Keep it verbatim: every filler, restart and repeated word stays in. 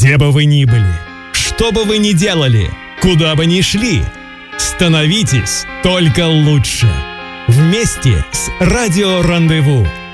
Где бы вы ни были, что бы вы ни делали, куда бы ни шли, становитесь только лучше. Вместе с Радио Рандеву.